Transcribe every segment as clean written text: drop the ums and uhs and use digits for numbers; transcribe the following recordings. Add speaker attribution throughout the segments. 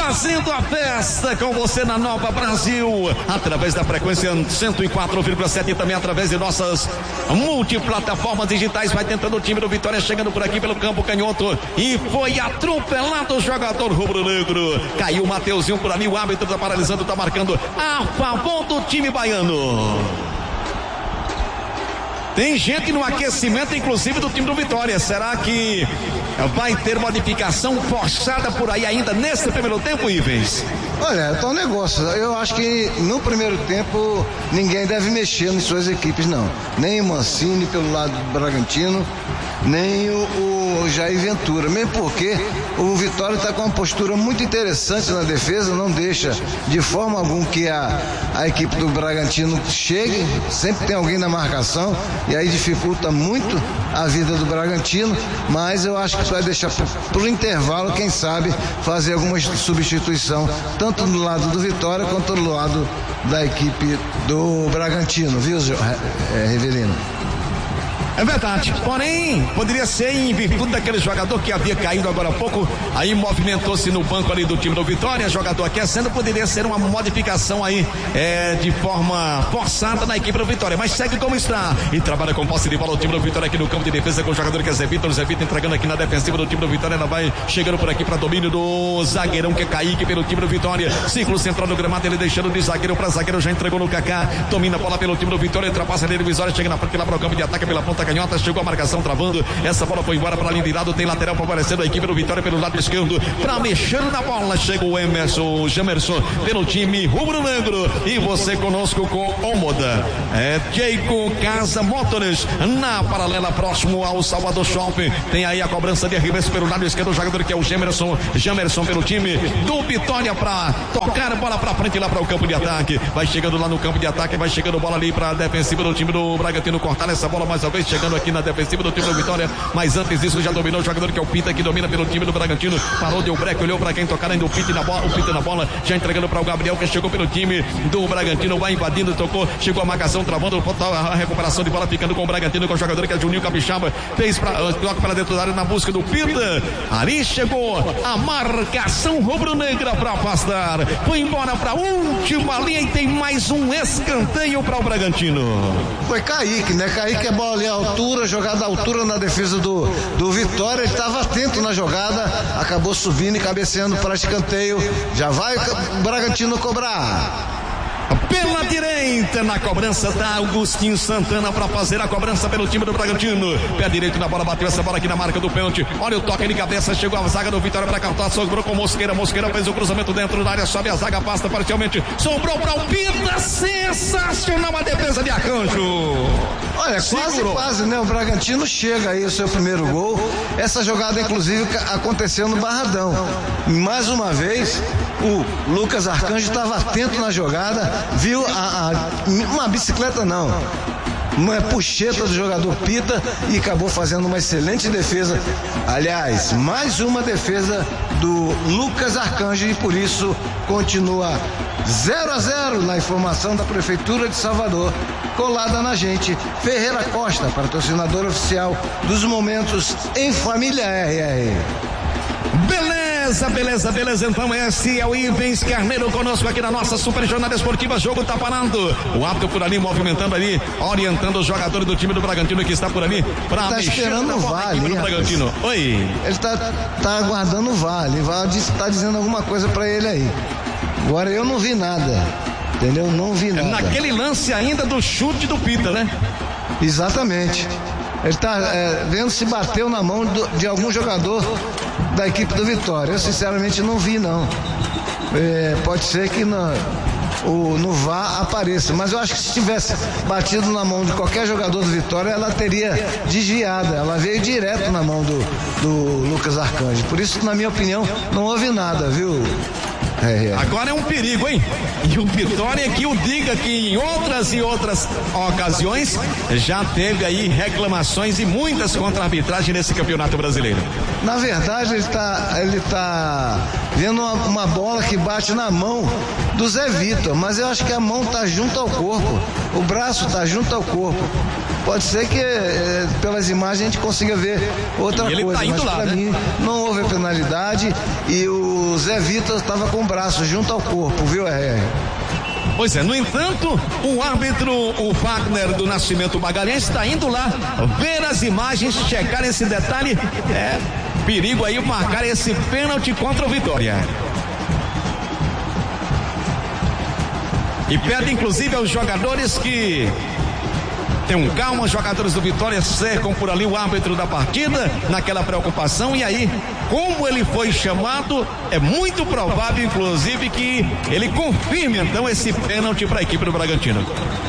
Speaker 1: fazendo a festa com você na Nova Brasil, através da frequência 104,7 e também através de nossas multiplataformas digitais. Vai tentando o time do Vitória, chegando por aqui pelo campo canhoto e foi atropelado o jogador rubro-negro. Caiu o Mateuzinho por ali, o árbitro tá paralisando, tá marcando a favor do time baiano. Tem gente no aquecimento, inclusive do time do Vitória. Será que vai ter modificação forçada por aí ainda nesse primeiro tempo, Ivens?
Speaker 2: Olha, tá um negócio. Eu acho que no primeiro tempo ninguém deve mexer nas suas equipes, não. Nem o Mancini pelo lado do Bragantino, nem o Jair Ventura. Mesmo porque o Vitória está com uma postura muito interessante na defesa, não deixa de forma alguma que a equipe do Bragantino chegue. Sempre tem alguém na marcação e aí dificulta muito a vida do Bragantino, mas eu acho que vai deixar pro intervalo, quem sabe, fazer alguma substituição, tanto do lado do Vitória quanto do lado da equipe do Bragantino, viu, Rivelino?
Speaker 1: É verdade, porém, poderia ser em virtude daquele jogador que havia caído agora há pouco, aí movimentou-se no banco ali do time do Vitória, jogador aquecendo, poderia ser uma modificação aí, de forma forçada na equipe do Vitória, mas segue como está, e trabalha com posse de bola o time do Vitória aqui no campo de defesa com o jogador que é Zé Vitor entregando aqui na defensiva do time do Vitória, ela vai chegando por aqui para domínio do zagueirão que é Kaique pelo time do Vitória, círculo central do gramado, ele deixando de zagueiro para zagueiro, já entregou no Kaká, domina a bola pelo time do Vitória, ultrapassa a linha divisória, chega na frente lá para o campo de ataque pela ponta canhota, chegou a marcação travando, essa bola foi embora para a linha de lado, tem lateral favorecendo a equipe do Vitória pelo lado esquerdo, para mexer na bola, chega o Jamerson pelo time rubro-negro, e você conosco com Omoda, Jayco Casa Motors, na paralela próximo ao Salvador Shopping, tem aí a cobrança de arremesso pelo lado esquerdo, o jogador que é o Jamerson pelo time do Vitória para tocar a bola para frente lá para o campo de ataque, vai chegando lá no campo de ataque, vai chegando bola ali para a defensiva do time do Bragantino, cortar essa bola mais uma vez, chegando aqui na defensiva do time do Vitória, mas antes disso já dominou o jogador que é o Pita, que domina pelo time do Bragantino, parou, deu break, olhou para quem tocar ainda o Pita na bola, já entregando para o Gabriel que chegou pelo time do Bragantino, vai invadindo, tocou, chegou a marcação, travando a recuperação de bola, ficando com o Bragantino, com o jogador que é Juninho Capixaba, fez toca para dentro da área na busca do Pita, ali chegou a marcação rubro-negra para afastar, foi embora para a última linha e tem mais um escanteio para o Bragantino.
Speaker 2: Foi Kaique, né? Kaique é bola ali à altura, jogada à altura na defesa do Vitória, ele estava atento na jogada, acabou subindo e cabeceando para escanteio, já vai o Bragantino cobrar.
Speaker 1: Pela direita, na cobrança da Augustinho Santana para fazer a cobrança pelo time do Bragantino. Pé direito na bola, bateu essa bola aqui na marca do pênalti. Olha o toque de cabeça, chegou a zaga do Vitória para cantar, sobrou com Mosqueira. Mosqueira fez o cruzamento dentro da área, sobe a zaga, passa parcialmente. Sobrou para o Pita, sensacional a defesa de Arcanjo.
Speaker 2: Olha, quase, né? O Bragantino chega aí o seu primeiro gol. Essa jogada, inclusive, aconteceu no Barradão. Mais uma vez, o Lucas Arcanjo estava atento na jogada, viu uma bicicleta não, uma puxeta do jogador Pita e acabou fazendo uma excelente defesa. Aliás, mais uma defesa do Lucas Arcanjo e por isso continua 0-0 na informação da Prefeitura de Salvador. Colada na gente, Ferreira Costa, patrocinador oficial dos momentos em família RR.
Speaker 1: Beleza, então esse é o Ivens Carneiro conosco aqui na nossa super jornada esportiva, jogo tá parando, o árbitro por ali movimentando ali, orientando os jogadores do time do Bragantino que está por ali, pra
Speaker 2: tá esperando o VAR ali,
Speaker 1: Bragantino. Oi.
Speaker 2: Ele tá aguardando o VAR, ele tá dizendo alguma coisa pra ele aí, agora eu não vi nada, entendeu? Não vi nada.
Speaker 1: Naquele lance ainda do chute do Pita, né?
Speaker 2: Exatamente. Ele tá vendo se bateu na mão de algum jogador da equipe do Vitória. Eu sinceramente não vi, não. Pode ser que no VAR apareça, mas eu acho que se tivesse batido na mão de qualquer jogador do Vitória, ela teria desviado, ela veio direto na mão do Lucas Arcanjo. Por isso, na minha opinião, não houve nada, viu?
Speaker 1: Agora é um perigo, hein? E o Vitória que o diga que em outras e outras ocasiões já teve aí reclamações e muitas contra a arbitragem nesse campeonato brasileiro.
Speaker 2: Na verdade, ele tá vendo uma bola que bate na mão do Zé Vitor, mas eu acho que a mão tá junto ao corpo, o braço tá junto ao corpo. Pode ser que pelas imagens a gente consiga ver outra coisa,
Speaker 1: tá indo
Speaker 2: mas para mim não houve penalidade e o Zé Vitor estava com o braço junto ao corpo, viu, R.R.?
Speaker 1: Pois é, no entanto, o árbitro, o Wagner do Nascimento Magalhães, está indo lá ver as imagens, checar esse detalhe. Perigo aí marcar esse pênalti contra o Vitória. E pede inclusive aos jogadores que tenham calma, os jogadores do Vitória cercam por ali o árbitro da partida, naquela preocupação, e aí, como ele foi chamado, é muito provável, inclusive, que ele confirme, então, esse pênalti para a equipe do Bragantino.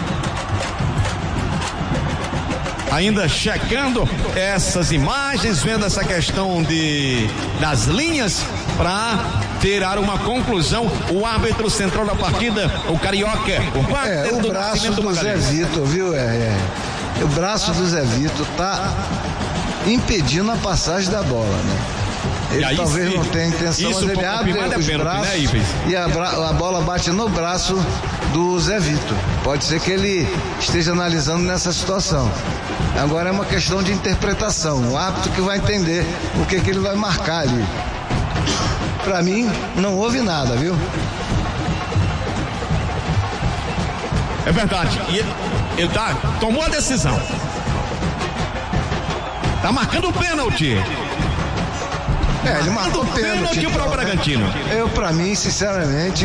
Speaker 1: Ainda checando essas imagens, vendo essa questão das linhas, para tirar uma conclusão, o árbitro central da partida, o Carioca,
Speaker 2: o braço do Zé Vitor, viu? O braço do Zé Vitor tá impedindo a passagem da bola, né? Ele talvez não tenha intenção, mas ele abre os braços, né, e a bola bate no braço do Zé Vitor. Pode ser que ele esteja analisando nessa situação. Agora é uma questão de interpretação, o árbitro que vai entender o que ele vai marcar ali. Pra mim, não houve nada, viu?
Speaker 1: É verdade. E ele tomou a decisão. Tá marcando o pênalti.
Speaker 2: Ele marcou o pênalti
Speaker 1: para o Bragantino.
Speaker 2: Pra mim, sinceramente,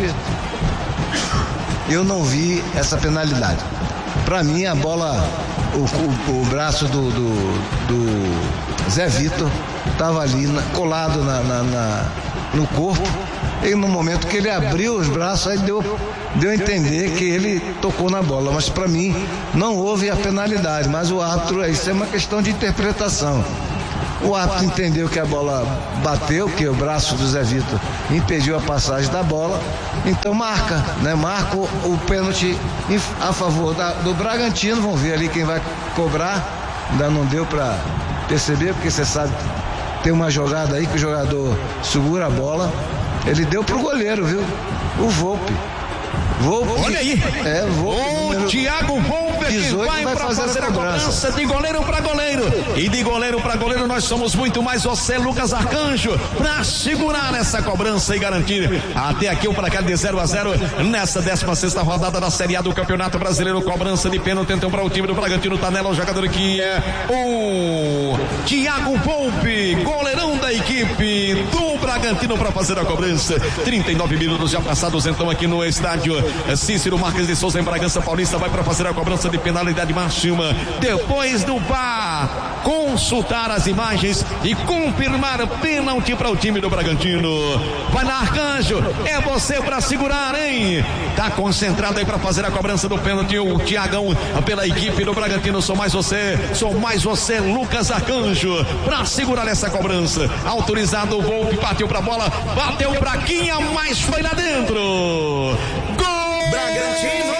Speaker 2: eu não vi essa penalidade. Pra mim, a bola, o braço do Zé Vitor tava ali colado no corpo, e no momento que ele abriu os braços, aí deu a entender que ele tocou na bola, mas para mim não houve a penalidade, mas o árbitro, isso é uma questão de interpretação. O árbitro entendeu que a bola bateu, que o braço do Zé Vitor impediu a passagem da bola, então marca o pênalti a favor do Bragantino. Vamos ver ali quem vai cobrar, ainda não deu para perceber, porque você sabe, tem uma jogada aí que o jogador segura a bola, ele deu pro goleiro, viu? O Volpe.
Speaker 1: Olha aí,
Speaker 2: o
Speaker 1: Thiago Volpe que vai para fazer a cobrança de goleiro para goleiro, e de goleiro para goleiro nós somos muito mais, você, Lucas Arcanjo, para segurar essa cobrança e garantir até aqui o placar de 0-0 nessa 16ª rodada da Série A do Campeonato Brasileiro. Cobrança de pênalti então para o time do Bragantino. Tá nela o jogador que é o Thiago Volpe, goleirão da equipe do Bragantino, para fazer a cobrança. 39 minutos já passados então aqui no estádio Cícero Marques de Souza, em Bragança Paulista. Vai para fazer a cobrança de penalidade máxima, depois do VAR consultar as imagens e confirmar pênalti para o time do Bragantino. Vai lá, Arcanjo, é você para segurar, hein? Tá concentrado aí para fazer a cobrança do pênalti o Thiagão pela equipe do Bragantino. Sou mais você, Lucas Arcanjo, para segurar essa cobrança. Autorizado o Volpe, bateu pra bola, bateu pra Quinha, mas foi lá dentro. Gol!
Speaker 3: Bragantino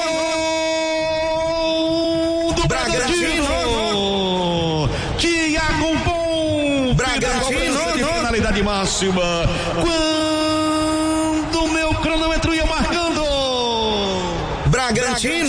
Speaker 1: do Bragantino. Thiago Volpe,
Speaker 3: Bragantino
Speaker 1: de finalidade máxima. Quando o meu cronômetro ia marcando.
Speaker 3: Bragantino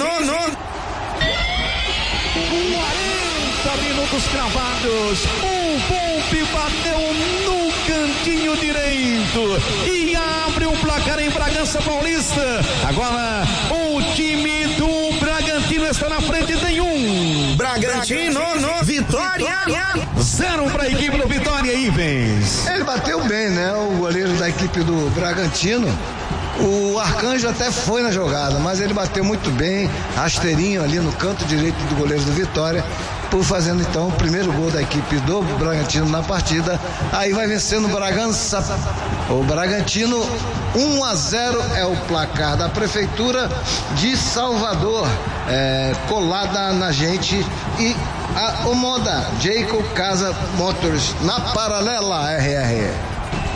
Speaker 1: 40 minutos cravados. O Volpe bateu no cantinho direito e abre o placar em Bragança Paulista. Agora o time do Bragantino está na frente, tem
Speaker 3: Bragantino Vitória
Speaker 1: 0 para a equipe do Vitória. Ivens,
Speaker 2: ele bateu bem, né? O goleiro da equipe do Bragantino. O Arcanjo até foi na jogada, mas ele bateu muito bem, rasteirinho ali no canto direito do goleiro do Vitória, por fazendo então o primeiro gol da equipe do Bragantino na partida. Aí vai vencendo o Bragança. O Bragantino 1-0 é o placar da Prefeitura de Salvador, colada na gente, e a Omoda Jacob Casa Motors na paralela, RR.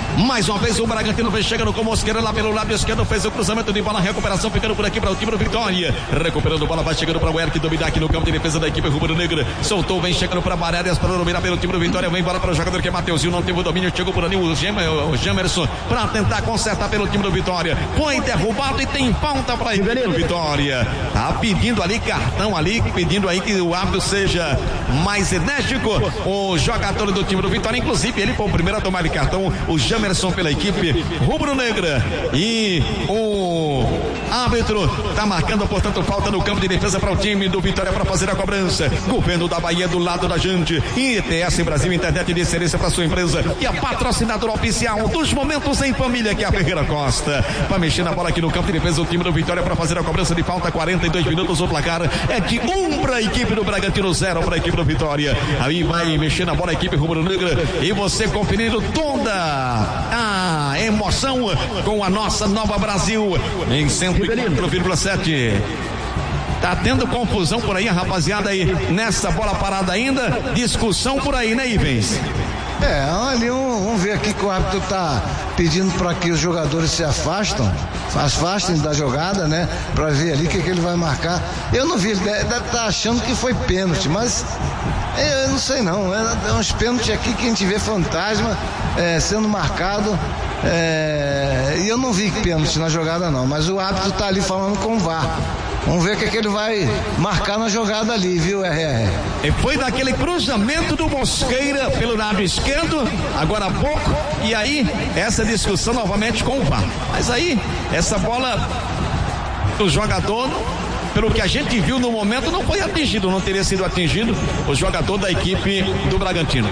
Speaker 1: Mais uma vez o Bragantino vem chegando com Mosqueira lá pelo lado esquerdo, fez o cruzamento de bola, recuperação ficando por aqui para o time do Vitória. Recuperando bola, vai chegando para o Eric dominar aqui no campo de defesa da equipe rubro-negra. Soltou, vem chegando para Barérias para dominar pelo time do Vitória. Vem embora para o jogador que é Mateuzinho, não teve o domínio, chegou por ali o Gemerson para tentar consertar pelo time do Vitória. Foi derrubado e tem falta para a equipe do Vitória. Tá pedindo ali cartão ali, pedindo aí que o árbitro seja mais enérgico. O jogador do time do Vitória, inclusive ele foi o primeiro a tomar de cartão, o Gemerson pela equipe rubro-negra. E o árbitro tá marcando, portanto, falta no campo de defesa para o time do Vitória para fazer a cobrança. Governo da Bahia do lado da gente. ITS Brasil, internet de excelência para sua empresa. E a patrocinadora oficial dos momentos em família, que é a Ferreira Costa. Vai mexer na bola aqui no campo de defesa o time do Vitória para fazer a cobrança de falta. 42 minutos, o placar é de 1 para a equipe do Bragantino, 0 para a equipe do Vitória. Aí vai mexer na bola a equipe rubro-negra e você conferindo toda a emoção com a nossa Nova Brasil em 104,7. Tá tendo confusão por aí, rapaziada, aí nessa bola parada ainda, discussão por aí, né, Ivens?
Speaker 2: Ali vamos ver aqui que o árbitro tá pedindo para que os jogadores se afastem da jogada, né? Para ver ali o que ele vai marcar. Eu não vi, ele deve estar achando que foi pênalti, mas eu não sei não. É uns pênaltis aqui que a gente vê fantasma sendo marcado. E eu não vi pênalti na jogada não, mas o árbitro tá ali falando com o VAR. Vamos ver o que ele vai marcar na jogada ali, viu, RR?
Speaker 1: E foi daquele cruzamento do Mosqueira pelo lado esquerdo, agora há pouco, e aí essa discussão novamente com o VAR. Mas aí, essa bola do jogador, pelo que a gente viu no momento, não foi atingido, não teria sido atingido o jogador da equipe do Bragantino.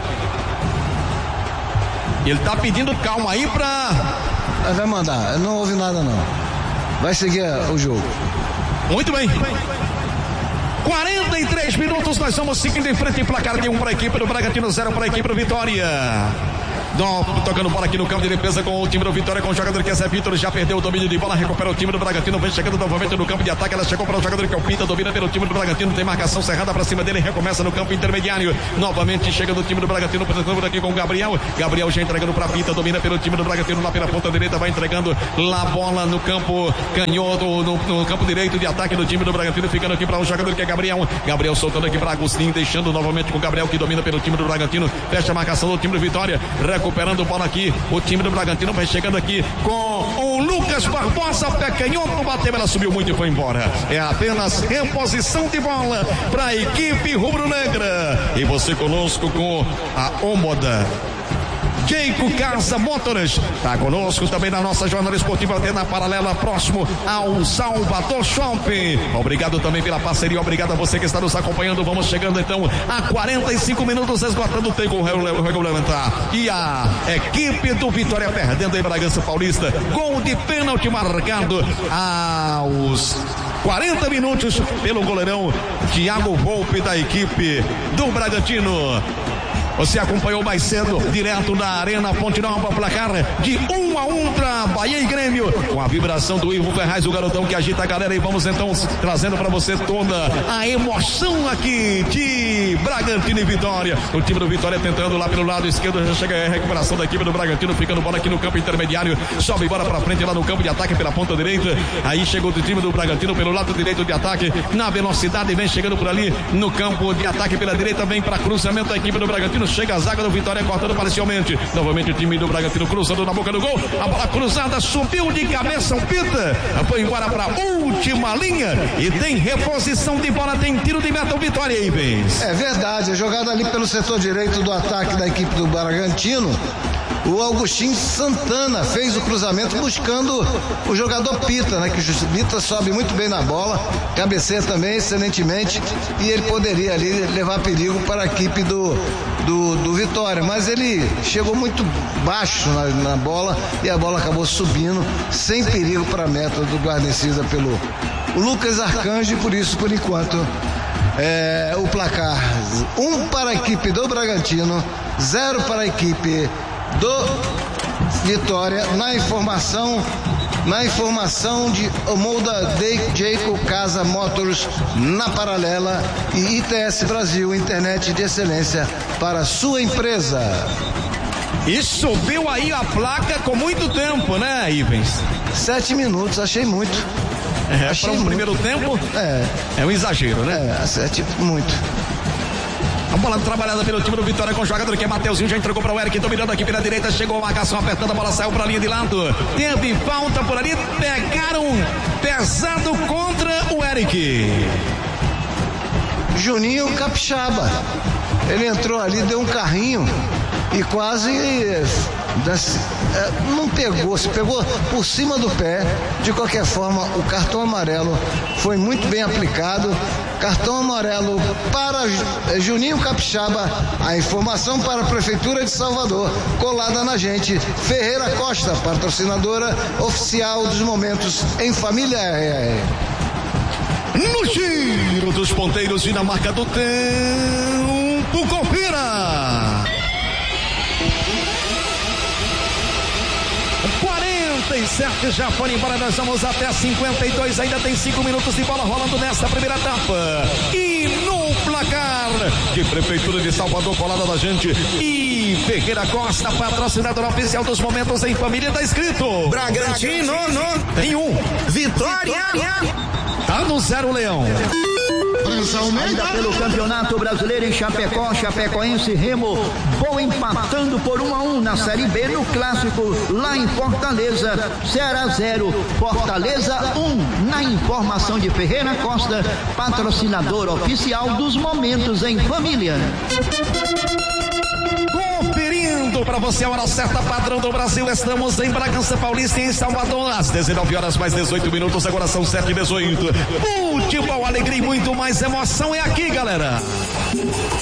Speaker 1: Ele tá pedindo calma aí
Speaker 2: vai mandar, não houve nada não. Vai seguir o jogo.
Speaker 1: Muito bem. 43 minutos, nós vamos seguindo em frente em placar de 1 para a equipe do Bragantino, 0 para a equipe do Vitória. Tocando bola aqui no campo de defesa com o time do Vitória, com o jogador que é Zé Vitor, já perdeu o domínio de bola, recupera o time do Bragantino, vem chegando novamente no campo de ataque, ela chegou para o jogador que é o Pinta, domina pelo time do Bragantino, tem marcação cerrada para cima dele, recomeça no campo intermediário, novamente chega do time do Bragantino, apresentando aqui com o Gabriel já entregando para Pinta, domina pelo time do Bragantino, lá pela ponta direita, vai entregando lá a bola no campo canhoto, no campo direito de ataque do time do Bragantino, ficando aqui para o jogador que é Gabriel soltando aqui para Agostinho, deixando novamente com o Gabriel que domina pelo time do Bragantino, fecha a marcação do time do Vitória, recuperando bola aqui, o time do Bragantino vai chegando aqui com o Lucas Barbosa, pé canhoto, bateu, ela subiu muito e foi embora. É apenas reposição de bola para a equipe rubro-negra. E você conosco com a Omoda Jeico Casa Motors, tá conosco também na nossa jornada esportiva Antena Paralela, próximo ao Salvador Shopping. Obrigado também pela parceria, obrigado a você que está nos acompanhando. Vamos chegando então a 45 minutos, esgotando o tempo regulamentar. E a equipe do Vitória perdendo em Bragança Paulista, gol de pênalti marcado aos 40 minutos pelo goleirão Thiago Volpe da equipe do Bragantino. Você acompanhou mais cedo, direto da Arena Fonte Nova, placar de 1-1 para Bahia e Grêmio, com a vibração do Ivo Ferraz, o garotão que agita a galera, e vamos então trazendo para você toda a emoção aqui de Bragantino e Vitória. O time do Vitória tentando lá pelo lado esquerdo, já chega a recuperação da equipe do Bragantino, ficando bola aqui no campo intermediário, sobe bola para frente lá no campo de ataque pela ponta direita, aí chegou o time do Bragantino pelo lado direito de ataque, na velocidade, vem chegando por ali no campo de ataque pela direita, vem para cruzamento da equipe do Bragantino, chega a zaga do Vitória cortando parcialmente, novamente o time do Bragantino cruzando na boca do gol, a bola cruzada subiu de cabeça, o Pita foi embora para a última linha e tem reposição de bola, tem tiro de meta, o Vitória aí, Vens.
Speaker 2: É verdade, a jogada ali pelo setor direito do ataque da equipe do Bragantino, o Augustinho Santana fez o cruzamento buscando o jogador Pita, né? Que o Pita sobe muito bem na bola, cabeceia também excelentemente, e ele poderia ali levar perigo para a equipe do Vitória, mas ele chegou muito baixo na bola e a bola acabou subindo sem perigo para a meta do guarnecida pelo Lucas Arcanjo, e por isso, por enquanto, o placar 1 para a equipe do Bragantino, 0 para a equipe do Vitória. Na informação de Omoda Jeico Casa Motors na Paralela e ITS Brasil, internet de excelência para sua empresa.
Speaker 1: E subiu aí a placa com muito tempo, né, Ivens?
Speaker 2: 7 minutos, achei muito.
Speaker 1: Para um primeiro tempo, é um exagero, né?
Speaker 2: 7, muito.
Speaker 1: A bola trabalhada pelo time do Vitória com o jogador que é Mateuzinho, já entregou para o Eric, dominando aqui pela direita, chegou a marcação apertando, a bola saiu para a linha de lado, teve falta por ali, pegaram pesado contra o Eric.
Speaker 2: Juninho Capixaba, ele entrou ali, deu um carrinho e quase não pegou, se pegou por cima do pé. De qualquer forma, o cartão amarelo foi muito bem aplicado. Cartão amarelo para Juninho Capixaba. A informação para a Prefeitura de Salvador, colada na gente. Ferreira Costa, patrocinadora oficial dos momentos em família RR.
Speaker 1: No giro dos ponteiros e na marca do tempo, confira! 47 já foram embora, nós vamos até 52, ainda tem 5 minutos de bola rolando nessa primeira etapa. E no placar de Prefeitura de Salvador, colada da gente, e Ferreira Costa, patrocinador oficial dos momentos em família, tá escrito
Speaker 3: Bragantino,
Speaker 1: tem um,
Speaker 3: Vitória.
Speaker 1: Tá no 0, Leão.
Speaker 4: Ainda pelo Campeonato Brasileiro em Chapecó, Chapecoense e Remo vão empatando por 1-1 na Série B no Clássico lá em Fortaleza, 0-0, Fortaleza 1, na informação de Ferreira Costa, patrocinador oficial dos momentos em família.
Speaker 1: Conferindo para você a hora certa, padrão do Brasil, estamos em Bragança Paulista e em Salvador, às 19 horas mais 18 minutos, agora são 7h18. Futebol, alegria e muito mais emoção é aqui, galera.